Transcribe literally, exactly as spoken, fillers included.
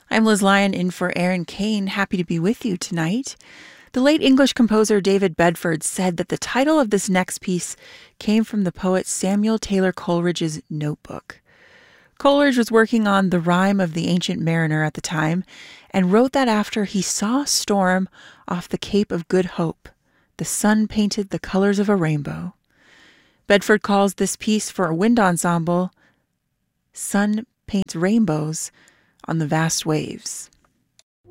I'm Liz Lyon in for Aaron Kane. Happy to be with you tonight. The late English composer David Bedford said that the title of this next piece came from the poet Samuel Taylor Coleridge's Notebook. Coleridge was working on The Rime of the Ancient Mariner at the time and wrote that after he saw a storm off the Cape of Good Hope. The sun painted the colors of a rainbow. Bedford calls this piece for a wind ensemble, Sun Paints Rainbows on the Vast Waves.